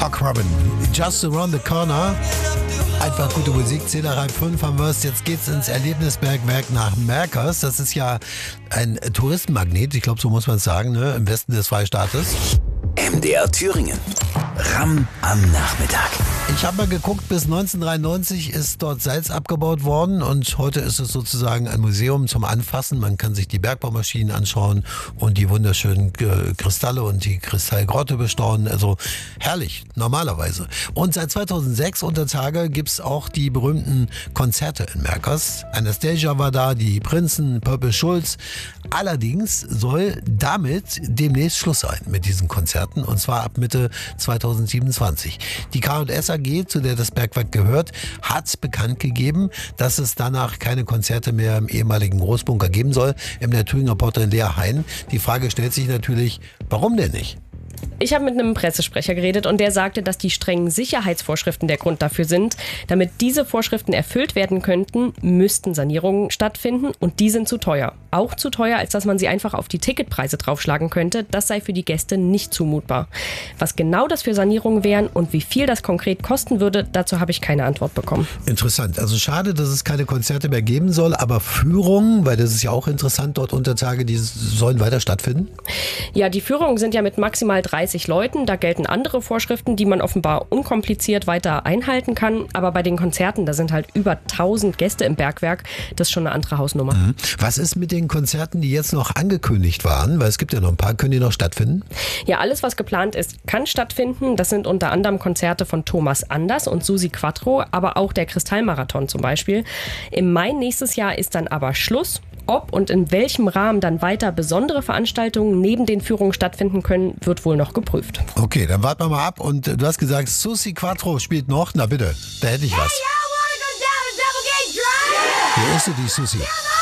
Doc Robin, Just Around the Corner. Einfach gute Musik, 10:30 haben wir es. Jetzt geht's ins Erlebnisbergwerk nach Merkers. Das ist ja ein Touristenmagnet, ich glaube, so muss man es sagen, ne? Im Westen des Freistaates. MDR Thüringen. Ramm am Nachmittag. Ich habe mal geguckt, bis 1993 ist dort Salz abgebaut worden und heute ist es sozusagen ein Museum zum Anfassen. Man kann sich die Bergbaumaschinen anschauen und die wunderschönen Kristalle und die Kristallgrotte bestaunen. Also herrlich, normalerweise. Und seit 2006 unter Tage gibt's auch die berühmten Konzerte in Merkers. Anastasia war da, die Prinzen, Purple Schulz. Allerdings soll damit demnächst Schluss sein mit diesen Konzerten und zwar ab Mitte 2027. Die K&S AG, zu der das Bergwerk gehört, hat bekannt gegeben, dass es danach keine Konzerte mehr im ehemaligen Großbunker geben soll, im der Thüringer Porter in Leerhain. Die Frage stellt sich natürlich, warum denn nicht? Ich habe mit einem Pressesprecher geredet und der sagte, dass die strengen Sicherheitsvorschriften der Grund dafür sind. Damit diese Vorschriften erfüllt werden könnten, müssten Sanierungen stattfinden und die sind zu teuer. Auch zu teuer, als dass man sie einfach auf die Ticketpreise draufschlagen könnte. Das sei für die Gäste nicht zumutbar. Was genau das für Sanierungen wären und wie viel das konkret kosten würde, dazu habe ich keine Antwort bekommen. Interessant. Also schade, dass es keine Konzerte mehr geben soll, aber Führungen, weil das ist ja auch interessant dort unter Tage, die sollen weiter stattfinden? Ja, die Führungen sind ja mit maximal 30 Leuten. Da gelten andere Vorschriften, die man offenbar unkompliziert weiter einhalten kann. Aber bei den Konzerten, da sind halt über 1000 Gäste im Bergwerk. Das ist schon eine andere Hausnummer. Was ist mit den Konzerten, die jetzt noch angekündigt waren? Weil es gibt ja noch ein paar. Können die noch stattfinden? Ja, alles, was geplant ist, kann stattfinden. Das sind unter anderem Konzerte von Thomas Anders und Susi Quattro, aber auch der Kristallmarathon zum Beispiel. Im Mai nächstes Jahr ist dann aber Schluss. Ob und in welchem Rahmen dann weiter besondere Veranstaltungen neben den Führungen stattfinden können, wird wohl noch geprüft. Okay, dann warten wir mal ab. Und du hast gesagt, Susi Quattro spielt noch. Na bitte, da hätte ich was. Hier ist sie, die Susi.